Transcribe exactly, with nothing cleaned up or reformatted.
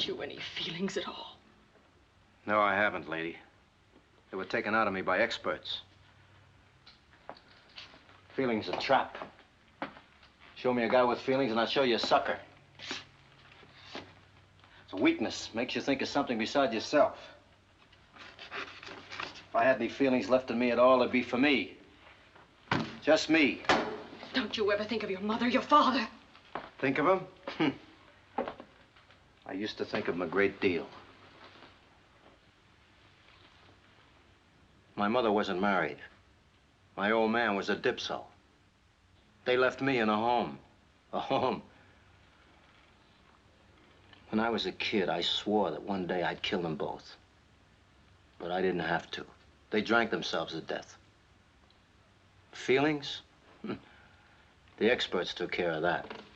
Haven't you any feelings at all? No, I haven't, lady. They were taken out of me by experts. Feelings are a trap. Show me a guy with feelings and I'll show you a sucker. It's a weakness. Makes you think of something beside yourself. If I had any feelings left in me at all, it'd be for me. Just me. Don't you ever think of your mother, your father? Think of him? I used to think of him a great deal. My mother wasn't married. My old man was a dipso. They left me in a home. A home. When I was a kid, I swore that one day I'd kill them both. But I didn't have to. They drank themselves to death. Feelings? The experts took care of that.